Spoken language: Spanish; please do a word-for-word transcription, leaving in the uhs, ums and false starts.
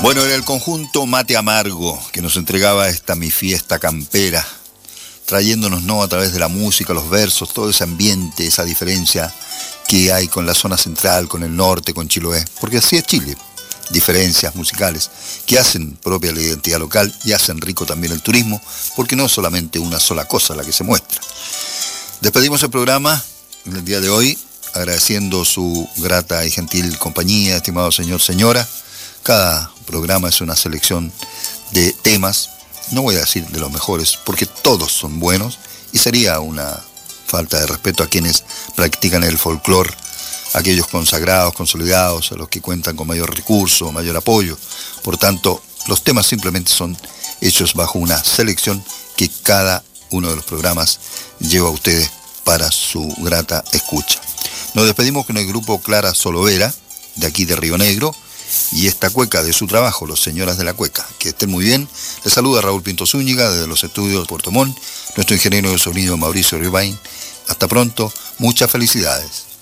Bueno, era el conjunto Mate Amargo que nos entregaba esta Mi Fiesta Campera, trayéndonos, ¿no?, a través de la música, los versos, todo ese ambiente, esa diferencia que hay con la zona central, con el norte, con Chiloé, porque así es Chile. Diferencias musicales que hacen propia la identidad local y hacen rico también el turismo, porque no es solamente una sola cosa la que se muestra. Despedimos el programa en el día de hoy, agradeciendo su grata y gentil compañía, estimado señor, señora. Cada programa es una selección de temas, no voy a decir de los mejores, porque todos son buenos, y sería una falta de respeto a quienes practican el folclore, aquellos consagrados, consolidados, a los que cuentan con mayor recurso, mayor apoyo. Por tanto, los temas simplemente son hechos bajo una selección que cada uno de los programas lleva a ustedes para su grata escucha. Nos despedimos con el grupo Clara Solovera, de aquí de Río Negro, y esta cueca de su trabajo, Los Señoras de la Cueca. Que estén muy bien. Les saluda Raúl Pinto Zúñiga desde los estudios de Puerto Montt, nuestro ingeniero de sonido Mauricio Rivain. Hasta pronto, muchas felicidades.